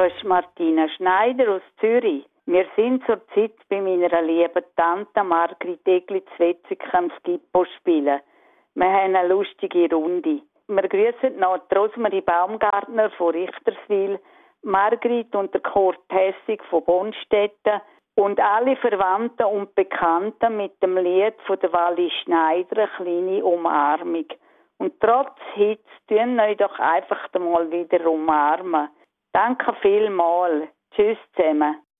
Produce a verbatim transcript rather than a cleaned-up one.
Da ist Martina Schneider aus Zürich. Wir sind zurzeit bei meiner lieben Tante Margrit Eglitz-Wetzig am Skippo spielen. Wir haben eine lustige Runde. Wir grüßen noch die Rosmarie Baumgartner von Richterswil, Margrit und der Kurt Hessig von Bonstetten und alle Verwandten und Bekannten mit dem Lied von der Wally Schneider, eine kleine Umarmung. Und trotz Hitze, tun euch doch einfach mal wieder umarmen. Danke vielmals. Tschüss zusammen.